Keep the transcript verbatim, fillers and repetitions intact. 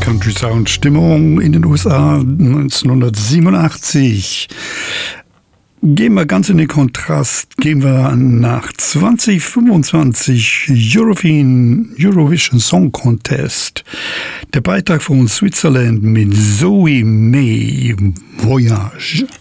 Country Sound Stimmung in den U S A neunzehnhundertsiebenundachtzig. Gehen wir ganz in den Kontrast, gehen wir nach zwanzig fünfundzwanzig European Eurovision Song Contest. Der Beitrag von Switzerland mit Zoe May, Voyage.